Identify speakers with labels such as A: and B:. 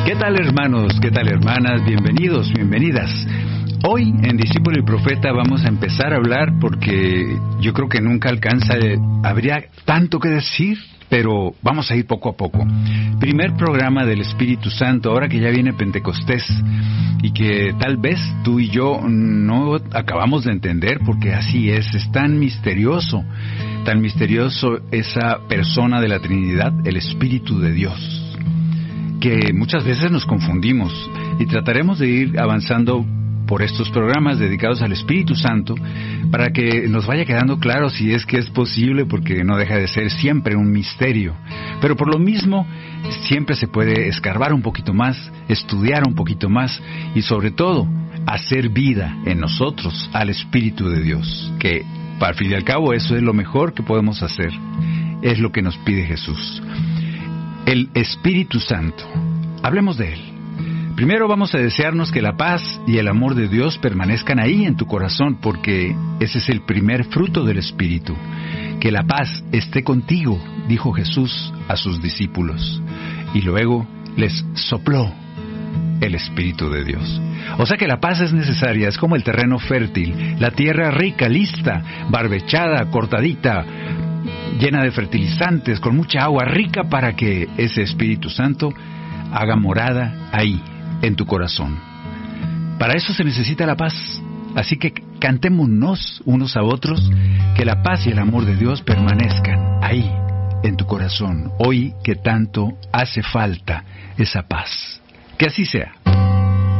A: ¿Qué tal, hermanos? ¿Qué tal, hermanas? Bienvenidos, bienvenidas. Hoy en Discípulo y Profeta vamos a empezar a hablar porque yo creo que nunca alcanza, habría tanto que decir, pero vamos a ir poco a poco. Primer programa del Espíritu Santo, ahora que ya viene Pentecostés, y que tal vez tú y yo no acabamos de entender, porque así es tan misterioso esa persona de la Trinidad, el Espíritu de Dios, que muchas veces nos confundimos, y trataremos de ir avanzando por estos programas dedicados al Espíritu Santo para que nos vaya quedando claro si es que es posible, porque no deja de ser siempre un misterio, pero por lo mismo siempre se puede escarbar un poquito más, estudiar un poquito más y sobre todo hacer vida en nosotros al Espíritu de Dios, que al fin y al cabo eso es lo mejor que podemos hacer, es lo que nos pide Jesús. El Espíritu Santo, hablemos de él. Primero vamos a desearnos que la paz y el amor de Dios permanezcan ahí en tu corazón, porque ese es el primer fruto del Espíritu. Que la paz esté contigo, dijo Jesús a sus discípulos, y luego les sopló el Espíritu de Dios. O sea que la paz es necesaria, es como el terreno fértil, la tierra rica, lista, barbechada, cortadita, llena de fertilizantes, con mucha agua rica para que ese Espíritu Santo haga morada ahí, en tu corazón. Para eso se necesita la paz. Así que cantémonos unos a otros que la paz y el amor de Dios permanezcan ahí, en tu corazón, hoy que tanto hace falta esa paz. Que así sea.